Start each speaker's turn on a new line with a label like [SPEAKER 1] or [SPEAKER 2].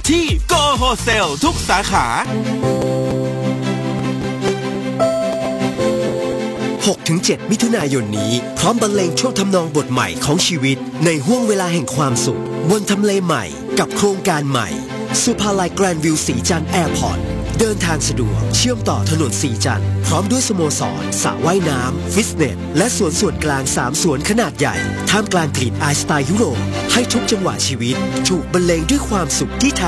[SPEAKER 1] ที่ Go Wholesale ทุกสาขา
[SPEAKER 2] 6-7 มิถุนายนนี้พร้อมบรรเลงช่วงทำนองบทใหม่ของชีวิตในห้วงเวลาแห่งความสุขบนทำเลใหม่กับโครงการใหม่สุภาลัยแกรนด์วิวสีจันทร์แอร์พอร์ตเดินทางสะดวกเชื่อมต่อถนนสีจันทร์พร้อมด้วยสโมสรสระว่ายน้ำฟิตเนสและสวนส่วนกลาง3สวนขนาดใหญ่ท่ามกลางกลิ่นอายสไตล์ยุโรปให้ทุกจังหวะชีวิตถูกบรรเลงด้วยความสุขที่แท้